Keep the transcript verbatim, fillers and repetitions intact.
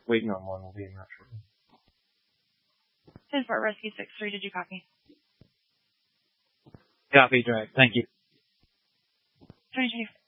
waiting on one. We'll be in that shortly. ten four Rescue six three, did you copy? Copy, Drive. Thank you. twenty twenty-four